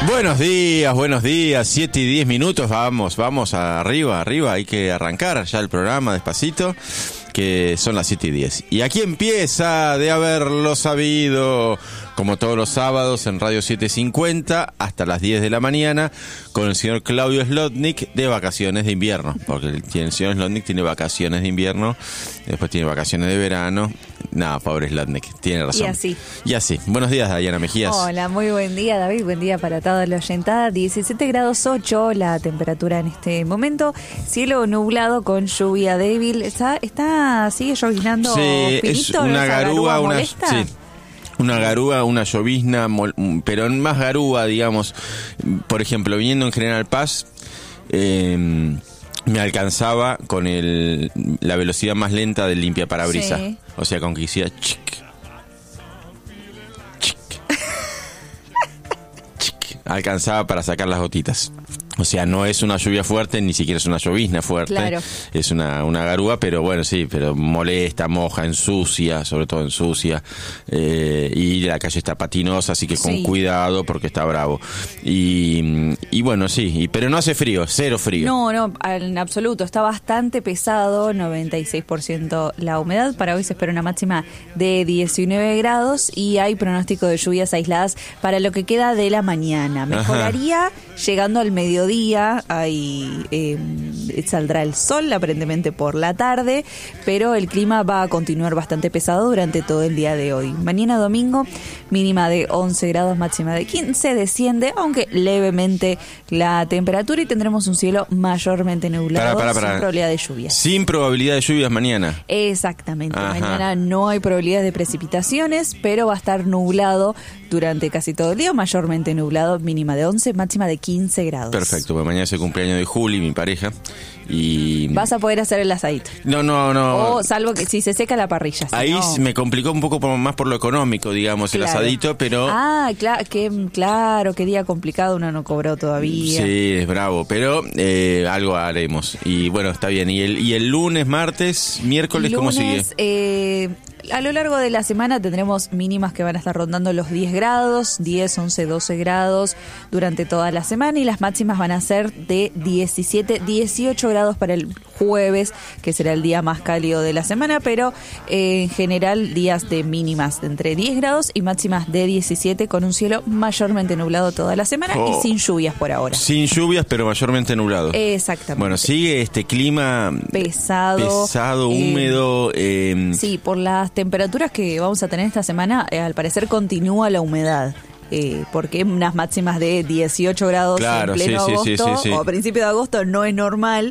Buenos días, 7 y 10 minutos, vamos arriba, hay que arrancar ya el programa despacito, que son las 7 y 10. Y aquí empieza, de haberlo sabido, como todos los sábados en Radio 750, hasta las 10 de la mañana, con el señor Claudio Zlotnik de vacaciones de invierno, porque el señor Zlotnik tiene vacaciones de invierno, después tiene vacaciones de verano. No, pobre Zlotnik, tiene razón. Y así. Buenos días, Diana Mejías. Hola, muy buen día, David. Buen día para toda la oyentada. 17 grados 8 la temperatura en este momento. Cielo nublado con lluvia débil. Sigue llovinando finito. Es una garúa, una garúa, una llovizna, pero más garúa, digamos. Por ejemplo, viniendo en General Paz, me alcanzaba con la velocidad más lenta del limpiaparabrisas. Sí. O sea, con que hiciera chic. Alcanzaba para sacar las gotitas. O sea, no es una lluvia fuerte, ni siquiera es una llovizna fuerte. Claro. Es una garúa, pero bueno, sí, pero molesta, moja, ensucia, sobre todo ensucia. Y la calle está patinosa, así que con cuidado porque está bravo. Y bueno, sí, pero no hace frío, cero frío. No, en absoluto. Está bastante pesado, 96% la humedad. Para hoy se espera una máxima de 19 grados y hay pronóstico de lluvias aisladas para lo que queda de la mañana. Mejoraría llegando al mediodía. Saldrá el sol aparentemente por la tarde, pero el clima va a continuar bastante pesado durante todo el día de hoy. Mañana domingo, mínima de 11 grados, máxima de 15, desciende, aunque levemente la temperatura, y tendremos un cielo mayormente nublado, sin probabilidad de lluvias. Sin probabilidad de lluvias mañana. Exactamente. Mañana no hay probabilidad de precipitaciones, pero va a estar nublado durante casi todo el día, mayormente nublado, mínima de 11, máxima de 15 grados. Perfecto, porque mañana es el cumpleaños de Juli, mi pareja, y... ¿Vas a poder hacer el asadito? No. O salvo que si se seca la parrilla. Ahí me complicó un poco más por lo económico, digamos, el asadito, pero... Claro, qué día complicado, uno no cobró todavía. Sí, es bravo, pero algo haremos. Y bueno, está bien. ¿Y el lunes, martes, miércoles, cómo sigue? A lo largo de la semana tendremos mínimas que van a estar rondando los 10 grados, 10, 11, 12 grados durante toda la semana, y las máximas van a ser de 17, 18 grados para el jueves, que será el día más cálido de la semana, pero en general días de mínimas de entre 10 grados y máximas de 17, con un cielo mayormente nublado toda la semana y sin lluvias por ahora. Sin lluvias, pero mayormente nublado. Exactamente. Bueno, sigue este clima pesado, húmedo. Sí, por las temperaturas que vamos a tener esta semana, al parecer continúa la humedad. Porque unas máximas de 18 grados en pleno agosto o a principio de agosto no es normal,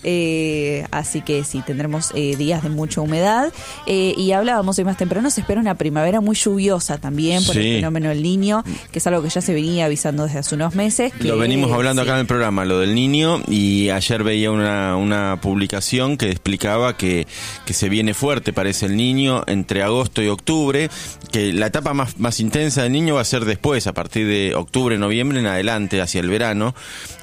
así que sí, tendremos días de mucha humedad, y hablábamos hoy más temprano, se espera una primavera muy lluviosa también por el fenómeno del Niño, que es algo que ya se venía avisando desde hace unos meses. Lo venimos hablando acá en el programa, lo del Niño, y ayer veía una publicación que explicaba que se viene fuerte, parece, el Niño entre agosto y octubre, que la etapa más intensa del Niño va a ser después, a partir de octubre, noviembre en adelante, hacia el verano,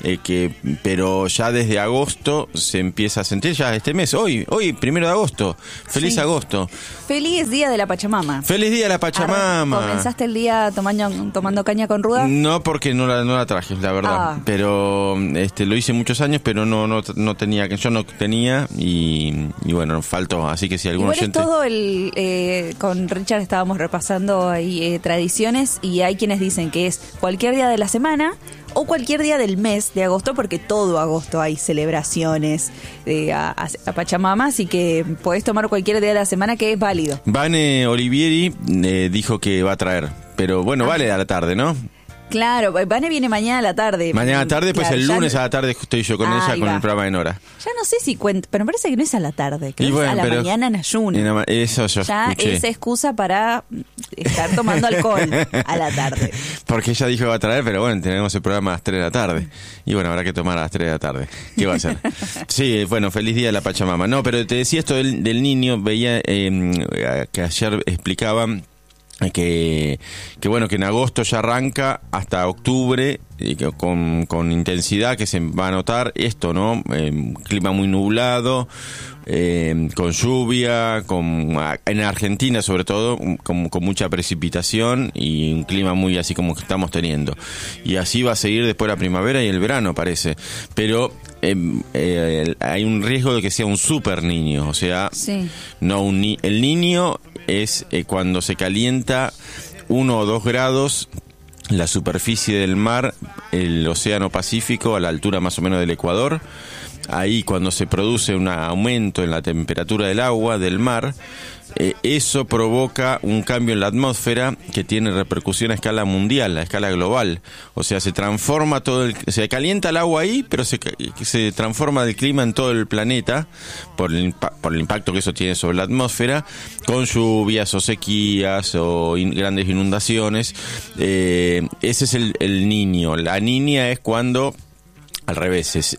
pero ya desde agosto se empieza a sentir, ya este mes, hoy 1 de agosto, feliz agosto. Feliz Día de la Pachamama. Feliz Día de la Pachamama. ¿Comenzaste el día tomando caña con ruda? No, porque no la traje, la verdad, pero lo hice muchos años, pero no tenía, yo no tenía, y bueno, faltó, así que si algún oyente... todo con Richard estábamos repasando ahí tradiciones, y hay quienes dicen que es cualquier día de la semana o cualquier día del mes de agosto, porque todo agosto hay celebraciones a Pachamama, así que podés tomar cualquier día de la semana, que es válido. Vane Olivieri dijo que va a traer, pero bueno, vale a la tarde, ¿no? Claro, Vane viene mañana a la tarde. Mañana a la tarde, pues el lunes a la tarde estoy yo con ella, con el programa de Nora. Ya no sé si cuenta, pero me parece que no es a la tarde, que es a la mañana en ayuno. Eso yo ya escuché. Es excusa para estar tomando alcohol a la tarde. Porque ella dijo que va a traer, pero bueno, tenemos el programa a las 3 de la tarde. Y bueno, habrá que tomar a las 3 de la tarde. ¿Qué va a hacer? Sí, bueno, feliz día de la Pachamama. No, pero te decía esto del Niño, veía que ayer explicaban que bueno, que en agosto ya arranca hasta octubre, y que con intensidad, que se va a notar esto, ¿no? Clima muy nublado, con lluvia, en Argentina sobre todo, con mucha precipitación y un clima muy así como que estamos teniendo. Y así va a seguir después la primavera y el verano, parece. Pero hay un riesgo de que sea un super niño, o sea, no el niño es cuando se calienta 1 o 2 grados la superficie del mar, el océano Pacífico, a la altura más o menos del Ecuador. Ahí cuando se produce un aumento en la temperatura del agua, del mar, eso provoca un cambio en la atmósfera que tiene repercusión a escala mundial, a escala global. O sea, se transforma se calienta el agua ahí, pero se transforma el clima en todo el planeta por el impacto que eso tiene sobre la atmósfera, con lluvias o sequías o grandes inundaciones. Ese es el niño. La niña es cuando, al revés,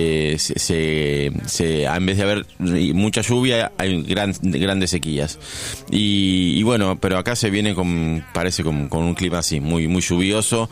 en vez de haber mucha lluvia, hay grandes sequías. Y bueno, pero acá se viene parece con un clima así, muy muy lluvioso.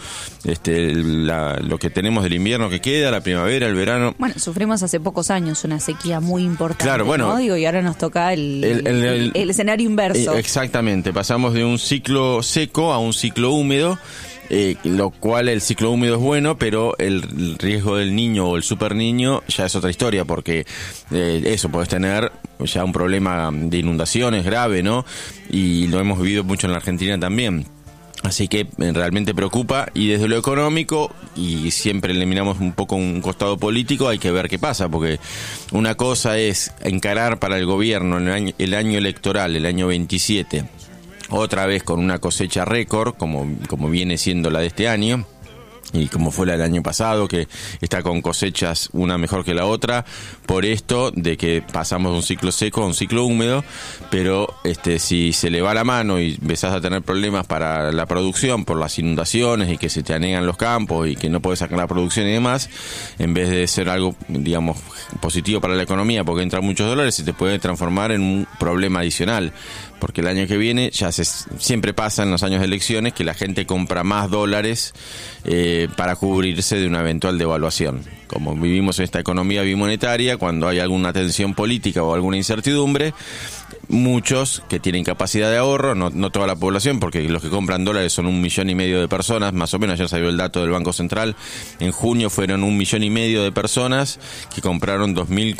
Lo que tenemos del invierno que queda, la primavera, el verano. Bueno, sufrimos hace pocos años una sequía muy importante, claro, bueno, ¿no? Y ahora nos toca el escenario inverso. Exactamente, pasamos de un ciclo seco a un ciclo húmedo. Lo cual el ciclo húmedo es bueno, pero el riesgo del niño o el super niño ya es otra historia, porque puedes tener ya un problema de inundaciones grave, ¿no? Y lo hemos vivido mucho en la Argentina también. Así que realmente preocupa, y desde lo económico, y siempre eliminamos un poco un costado político, hay que ver qué pasa, porque una cosa es encarar para el gobierno el año electoral, el año 27, otra vez con una cosecha récord, como viene siendo la de este año, y como fue la del año pasado, que está con cosechas una mejor que la otra, por esto de que pasamos de un ciclo seco a un ciclo húmedo. Pero si se le va la mano y empezás a tener problemas para la producción por las inundaciones y que se te anegan los campos y que no podés sacar la producción y demás, en vez de ser algo, digamos, positivo para la economía porque entran muchos dólares, se te puede transformar en un problema adicional. Porque el año que viene, siempre pasa en los años de elecciones que la gente compra más dólares para cubrirse de una eventual devaluación. Como vivimos en esta economía bimonetaria, cuando hay alguna tensión política o alguna incertidumbre, muchos que tienen capacidad de ahorro, no toda la población, porque los que compran dólares son 1,5 millones de personas, más o menos. Ayer salió el dato del Banco Central, en junio fueron 1,5 millones de personas que compraron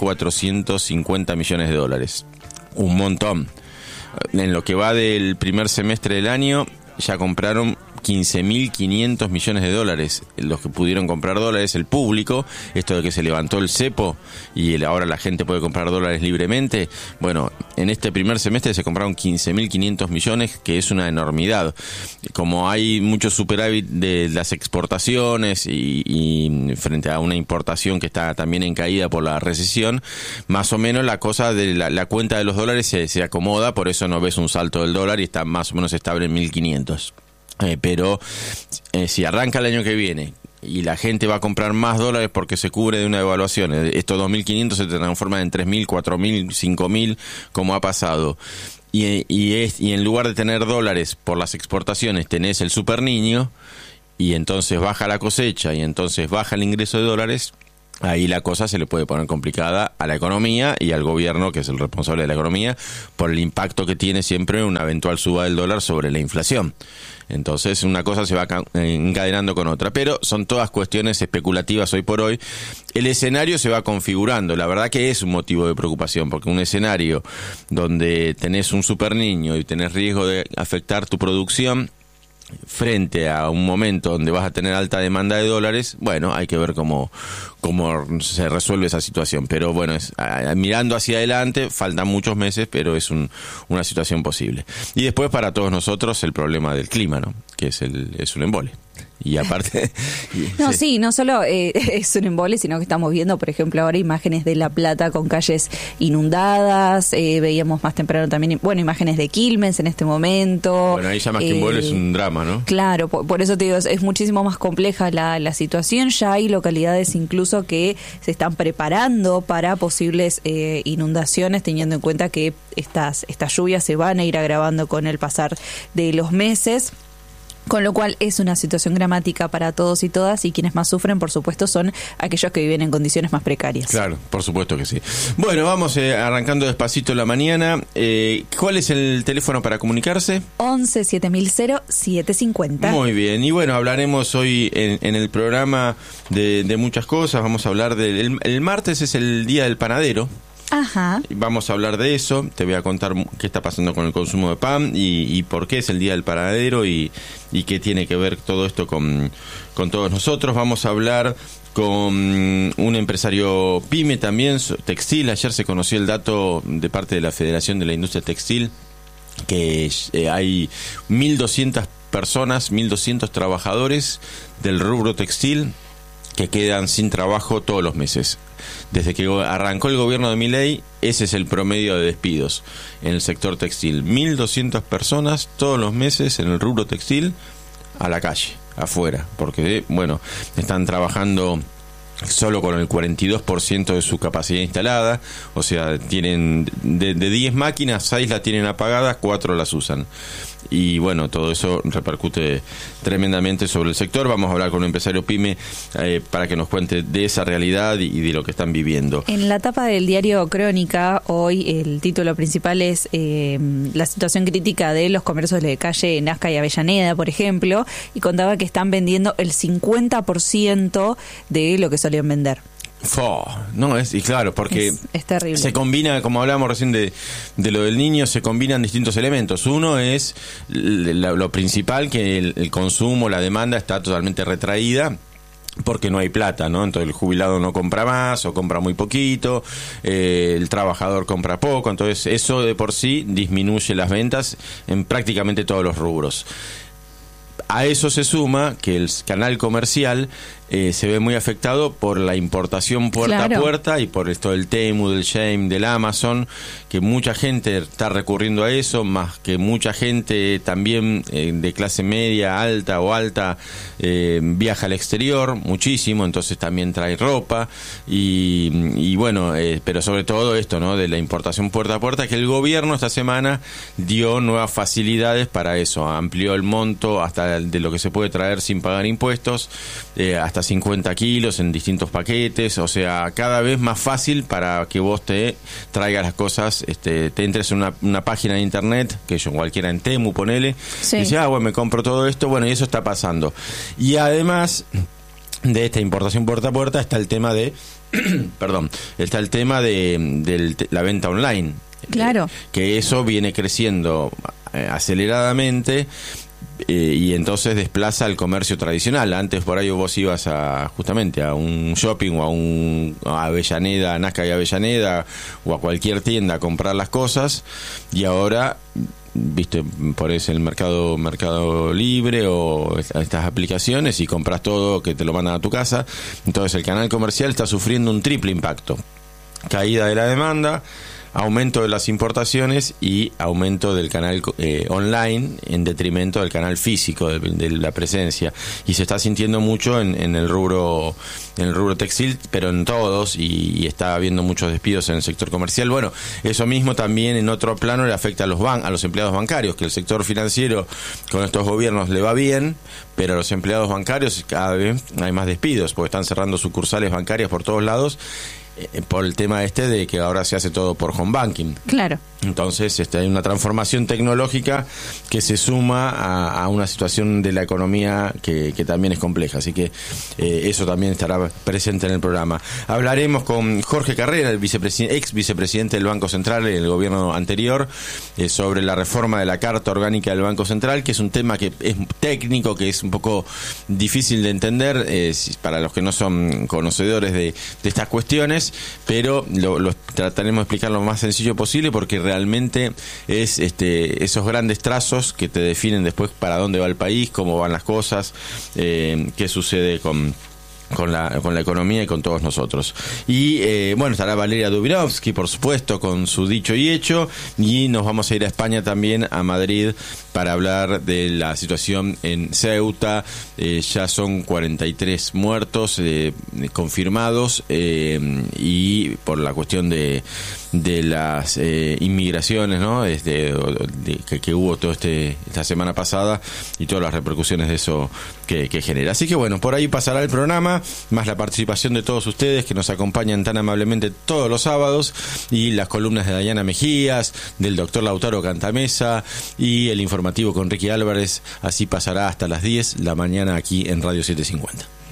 2.450 millones de dólares. Un montón. En lo que va del primer semestre del año, ya compraron 15.500 millones de dólares. Los que pudieron comprar dólares, el público, esto de que se levantó el cepo y ahora la gente puede comprar dólares libremente. Bueno, en este primer semestre se compraron 15.500 millones, que es una enormidad. Como hay mucho superávit de las exportaciones y frente a una importación que está también en caída por la recesión, más o menos la cosa de la cuenta de los dólares se acomoda, por eso no ves un salto del dólar y está más o menos estable en 1.500. Pero si arranca el año que viene y la gente va a comprar más dólares porque se cubre de una devaluación, estos 2.500 se transforman en 3.000, 4.000, 5.000, como ha pasado, y en lugar de tener dólares por las exportaciones tenés el super niño, y entonces baja la cosecha y entonces baja el ingreso de dólares. Ahí la cosa se le puede poner complicada a la economía y al gobierno, que es el responsable de la economía, por el impacto que tiene siempre una eventual suba del dólar sobre la inflación. Entonces una cosa se va encadenando con otra, pero son todas cuestiones especulativas hoy por hoy. El escenario se va configurando, la verdad que es un motivo de preocupación, porque un escenario donde tenés un super niño y tenés riesgo de afectar tu producción frente a un momento donde vas a tener alta demanda de dólares, bueno, hay que ver cómo se resuelve esa situación. Pero bueno, mirando hacia adelante, faltan muchos meses, pero es una situación posible. Y después para todos nosotros el problema del clima, ¿no? Que es un embole. Y aparte... no solo es un embole, sino que estamos viendo, por ejemplo, ahora imágenes de La Plata con calles inundadas, veíamos más temprano también, imágenes de Quilmes en este momento. Bueno, ahí ya más que embole es un drama, ¿no? Claro, por eso te digo, es muchísimo más compleja la situación. Ya hay localidades incluso que se están preparando para posibles inundaciones, teniendo en cuenta que estas lluvias se van a ir agravando con el pasar de los meses. Con lo cual es una situación dramática para todos y todas, y quienes más sufren, por supuesto, son aquellos que viven en condiciones más precarias. Claro, por supuesto que sí. Bueno, vamos arrancando despacito la mañana. ¿Cuál es el teléfono para comunicarse? 11 7000 750. Muy bien, y bueno, hablaremos hoy en el programa de muchas cosas. Vamos a hablar el martes es el Día del Panadero. Ajá. Vamos a hablar de eso, te voy a contar qué está pasando con el consumo de pan y por qué es el Día del Panadero y qué tiene que ver todo esto con todos nosotros. Vamos a hablar con un empresario pyme también, textil. Ayer se conoció el dato de parte de la Federación de la Industria Textil que hay 1.200 personas, 1.200 trabajadores del rubro textil que quedan sin trabajo todos los meses. Desde que arrancó el gobierno de Milei, ese es el promedio de despidos en el sector textil. 1.200 personas todos los meses en el rubro textil a la calle, afuera, porque, bueno, están trabajando solo con el 42% de su capacidad instalada, o sea, tienen de 10 máquinas, 6 las tienen apagadas, 4 las usan. Y bueno, todo eso repercute tremendamente sobre el sector. Vamos a hablar con un empresario pyme para que nos cuente de esa realidad y de lo que están viviendo. En la tapa del diario Crónica, hoy el título principal es la situación crítica de los comercios de calle Nazca y Avellaneda, por ejemplo, y contaba que están vendiendo el 50% de lo que solían vender. No, y claro, porque es terrible. Se combina, como hablábamos recién de lo del niño, se combinan distintos elementos. Uno es lo principal, que el consumo, la demanda está totalmente retraída porque no hay plata, ¿no? Entonces el jubilado no compra más o compra muy poquito, el trabajador compra poco, entonces eso de por sí disminuye las ventas en prácticamente todos los rubros. A eso se suma que el canal comercial se ve muy afectado por la importación puerta a puerta y por esto del Temu, del Shein, del Amazon, que mucha gente está recurriendo a eso, más que mucha gente también de clase media, alta o alta viaja al exterior muchísimo, entonces también trae ropa y bueno, pero sobre todo esto, ¿no?, de la importación puerta a puerta, que el gobierno esta semana dio nuevas facilidades para eso, amplió el monto hasta de lo que se puede traer sin pagar impuestos, hasta 50 kilos en distintos paquetes, o sea, cada vez más fácil para que vos te traigas las cosas, te entres en una página de internet, que yo cualquiera en Temu, ponele, y dices, bueno, me compro todo esto, bueno, y eso está pasando. Y además de esta importación puerta a puerta está el tema de está el tema de la venta online. Claro. Que eso viene creciendo aceleradamente. Y entonces desplaza el comercio tradicional. Antes por ahí vos ibas justamente a un shopping o a Avellaneda, Nazca y Avellaneda, o a cualquier tienda a comprar las cosas, y ahora viste, pones el mercado libre o estas aplicaciones y compras todo, que te lo mandan a tu casa. Entonces el canal comercial está sufriendo un triple impacto: caída de la demanda, aumento de las importaciones y aumento del canal online en detrimento del canal físico, de la presencia. Y se está sintiendo mucho en el rubro textil, pero en todos, y está habiendo muchos despidos en el sector comercial. Bueno, eso mismo también en otro plano le afecta a los empleados bancarios, que el sector financiero con estos gobiernos le va bien, pero a los empleados bancarios cada vez hay más despidos, porque están cerrando sucursales bancarias por todos lados, por el tema de que ahora se hace todo por home banking. Claro. Entonces hay una transformación tecnológica que se suma a una situación de la economía que también es compleja, así que eso también estará presente en el programa. Hablaremos con Jorge Carrera, el ex vicepresidente del Banco Central en el gobierno anterior, sobre la reforma de la Carta Orgánica del Banco Central, que es un tema que es técnico, que es un poco difícil de entender para los que no son conocedores de estas cuestiones, pero lo trataremos de explicar lo más sencillo posible, porque realmente es esos grandes trazos que te definen después para dónde va el país, cómo van las cosas, qué sucede con con la economía y con todos nosotros. Y bueno, estará Valeria Dubinovsky, por supuesto, con su dicho y hecho, y nos vamos a ir a España también, a Madrid, para hablar de la situación en Ceuta. Ya son 43 muertos confirmados, y por la cuestión de las inmigraciones, ¿no? Que hubo esta semana pasada y todas las repercusiones de eso que genera. Así que bueno, por ahí pasará el programa, más la participación de todos ustedes que nos acompañan tan amablemente todos los sábados, y las columnas de Dayana Mejías, del doctor Lautaro Cantamesa, y el informativo con Ricky Álvarez. Así pasará hasta las 10 de la mañana aquí en Radio 750.